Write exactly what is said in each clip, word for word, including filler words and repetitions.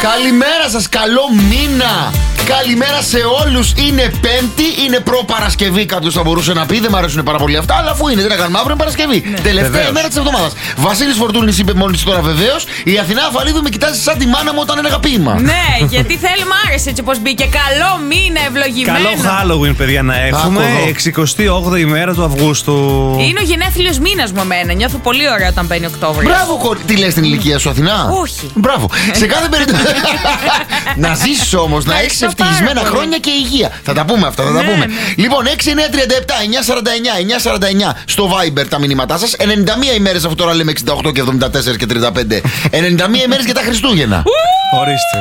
Καλημέρα σας, καλό μήνα. Καλημέρα σε όλους. Είναι Πέμπτη, είναι προ-Παρασκευή. Κάποιος θα μπορούσε να πει, δεν μου αρέσουν πάρα πολύ αυτά, αλλά αφού είναι, τι να κάνουμε, αύριο είναι Παρασκευή. Ναι. Τελευταία βεβαίως. Ημέρα της εβδομάδας. Βασίλης Φορτούνης είπε μόλις τώρα βεβαίως. Η Αθηνά Αφαλίδου με κοιτάζει σαν τη μάνα μου όταν έλεγα ποίημα. Ναι, γιατί θέλει, μ' άρεσε έτσι πως μπήκε. Καλό μήνα, ευλογημένο. Καλό Halloween, παιδιά, να έχουμε. εξηκοστή όγδοη ημέρα του Αυγούστου. Είναι ο γενέθλιος μήνας μου εμένα. Νιώθω πολύ ωραία όταν μπαίνει Οκτώβρη. Μπράβο, κορ... τι λες την ηλικία σου, Αθηνά? Όχι. Μπράβο. Σε κάθε περίπτωση. Να ζήσεις όμως, να έχεις ευτυχισμένα χρόνια και υγεία. Θα τα πούμε αυτά, θα τα πούμε. Λοιπόν, έξι εννιά τριάντα επτά εννιά σαράντα εννιά εννιά σαράντα εννιά στο Viber τα μηνύματά σας. ενενήντα μία ημέρες, αφού τώρα λέμε εξήντα οκτώ και εβδομήντα τέσσερα και τριάντα πέντε. ενενήντα μία ημέρες για τα Χριστούγεννα. Ορίστε.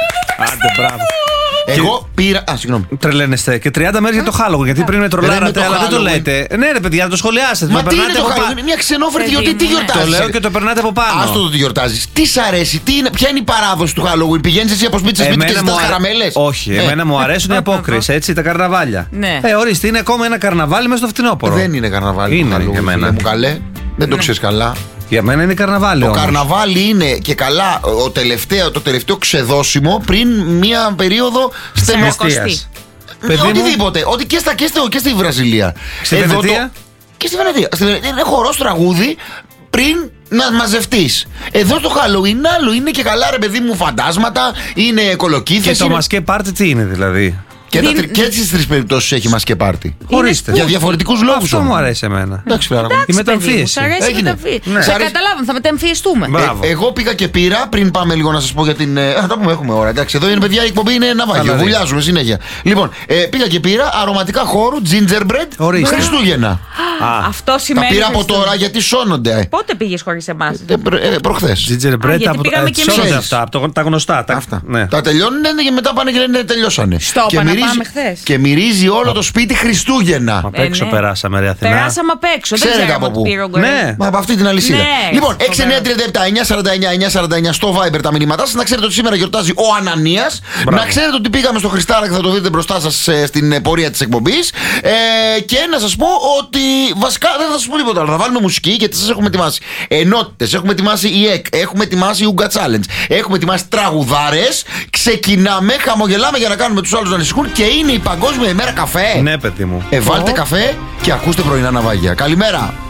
Άντε, μπράβο. Εγώ πήρα. Α, συγγνώμη. Τρελαίνεστε. Και τριάντα μέρες για το Halloween. Γιατί πριν με τρολάρατε, αλλά δεν το λέτε. Ναι, ρε παιδιά, να το σχολιάσετε. Μα τι είναι το Halloween? Είναι μια ξενόφερτη γιορτή. Τι γιορτάζεις? Το λέω και το περνάτε από πάνω. Άστο το τι γιορτάζεις. Τι σ' αρέσει, τι είναι, ποια είναι η παράδοση του Halloween? Πηγαίνεις εσύ από σπίτι σε σπίτι και ζητάς καραμέλες? Όχι, εμένα μου αρέσουν οι απόκριες, έτσι, τα καρναβάλια. Ε, ορίστε, είναι ακόμα ένα καρναβάλι μέσα στο φθινόπωρο. Δεν είναι καρναβάλι. Είναι για μένα. Μου καλέ, δεν το ξέρεις καλά. Για μένα είναι καρναβάλι. Το όμως. καρναβάλι είναι και καλά ο τελευταίο, το τελευταίο ξεδώσιμο πριν μία περίοδο στενοκοστή. Οτιδήποτε. Ότι και, στα, και, στο, και στη Βραζιλία. Στη Βενετία. Το, και στη Βενετία. Στη Βενετία είναι χορός τραγούδι πριν να μαζευτείς. Εδώ στο Halloween άλλο είναι και καλά, ρε παιδί μου, φαντάσματα, είναι κολοκύθες. Και το είναι... μασκέ πάρτι τι είναι δηλαδή? Και, τα, και έτσι στις τρεις περιπτώσεις έχει μασκέ πάρτι. Ορίστε. Για διαφορετικούς λόγους. Αυτό μου αρέσει εμένα. Εντάξει, φιλάρα μου. Η μεταμφίεση. Σ' αρέσει η μεταμφίεση. Ναι. Θα καταλάβουμε, θα μεταμφιεστούμε. Ε, εγώ πήγα και πήρα, πριν πάμε λίγο να σας πω για την. Α, τα πούμε, έχουμε ώρα. Εντάξει, εδώ είναι παιδιά, η εκπομπή είναι ναυάγιο. Βουλιάζουμε συνέχεια. Λοιπόν, ε, πήγα και πήρα αρωματικά χώρου, gingerbread, Χριστούγεννα. Αυτό σημαίνει. Τα πήρα από τώρα γιατί σώνονται. Πότε πήγες χωρίς εμάς? Προχθές. Gingerbread από αυτά, από τα γνωστά. Τα τελειώνουν και μετά πάνε και λένε τελειώσανε. Πάμε χθες. Και μυρίζει όλο το σπίτι Χριστούγεννα. Απ' έξω ε, ναι. περάσαμε, ρε Αθηνά. Περάσαμε απ' έξω. Δεν ξέρετε από πού. Ναι. Μα από αυτή την αλυσίδα. Ναι. Λοιπόν, έξι εννιά τριάντα επτά εννιά σαράντα εννιά εννιά σαράντα εννιά στο Viber τα μηνύματά σας. Να ξέρετε ότι σήμερα γιορτάζει ο Ανανίας. Μπράβο. Να ξέρετε ότι πήγαμε στο Χριστάρα και θα το δείτε μπροστά σας ε, στην πορεία της εκπομπής. Ε, και να σας πω ότι βασικά δεν θα σας πω τίποτα. Αλλά θα βάλουμε μουσική γιατί σας έχουμε ετοιμάσει ενότητες. Έχουμε ετοιμάσει η ΕΚ. Έχουμε ετοιμάσει η Ουγκα Challenge. Έχουμε ετοιμάσει τραγουδάρες. Ξεκινάμε, χαμογελάμε για να κάνουμε τους άλλους να ανησυχούν και είναι η Παγκόσμια ημέρα καφέ. Ναι, παιδί μου. Ε, βάλτε oh. καφέ και ακούστε πρωινά ναυάγια. Καλημέρα.